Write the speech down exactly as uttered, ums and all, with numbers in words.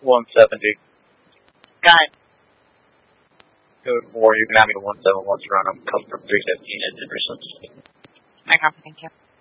one seventy. Got it. Code four, you can have me to one seven one to run. I'm customer three fifteen at Dickerson's. I copy. Thank you.